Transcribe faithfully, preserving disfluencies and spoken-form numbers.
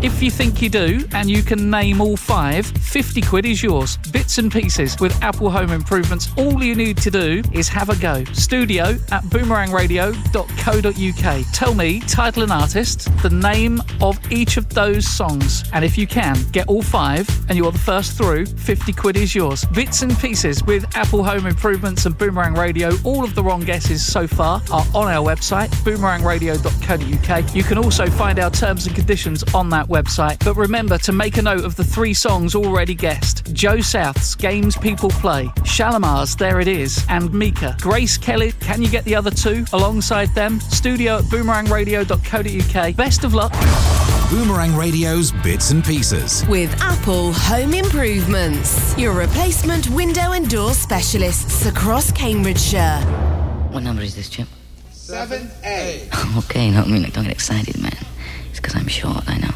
If you think you do, and you can name all five, fifty quid is yours. Bits and pieces with Apple Home Improvements. All you need to do is have a go. Studio at boomerang radio dot co dot uk. Tell me, title and artist, the name of each of those songs. And if you can, get all five, and you're the first through, fifty quid is yours. Bits and pieces with Apple Home Improvements and Boomerang Radio. All of the wrong guesses so far are on our website, boomerang radio dot co dot uk. You can also find our terms and conditions on that website. But remember to make a note of the three songs already guessed. Joe South's Games People Play, Shalimar's There It Is, and Mika. Grace Kelly, can you get the other two alongside them? Studio at boomerang radio dot co dot uk. Best of luck. Boomerang Radio's Bits and Pieces. With Apple Home Improvements, your replacement window and door specialists across Cambridgeshire. What number is this, Chip? seven A. Okay, no, I mean, like, don't get excited, man. It's because I'm short, I know.